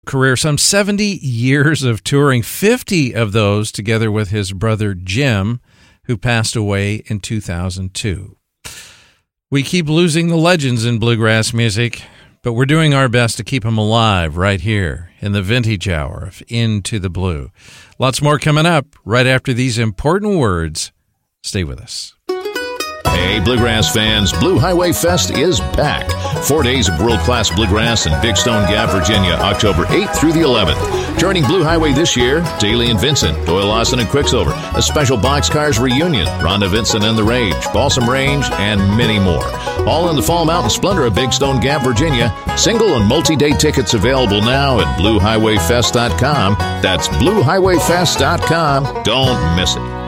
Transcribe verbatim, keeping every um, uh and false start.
career, some seventy years of touring, fifty of those together with his brother Jim, who passed away in two thousand two. We keep losing the legends in bluegrass music, but we're doing our best to keep them alive right here in the vintage hour of Into the Blue. Lots more coming up right after these important words. Stay with us. Hey, Bluegrass fans, Blue Highway Fest is back. Four days of world-class bluegrass in Big Stone Gap, Virginia, October eighth through the eleventh. Joining Blue Highway this year, Daly and Vincent, Doyle Lawson and Quicksilver, a special Boxcars reunion, Rhonda Vincent and the Rage, Balsam Range, and many more. All in the Fall Mountain Splendor of Big Stone Gap, Virginia. Single and multi-day tickets available now at blue highway fest dot com. That's blue highway fest dot com. Don't miss it.